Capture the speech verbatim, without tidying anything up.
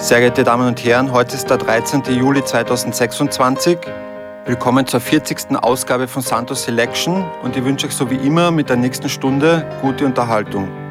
Sehr geehrte Damen und Herren, heute ist der dreizehnten Juli zweitausendsechsundzwanzig. Willkommen zur vierzigsten Ausgabe von Santos Selection und ich wünsche euch so wie immer mit der nächsten Stunde gute Unterhaltung.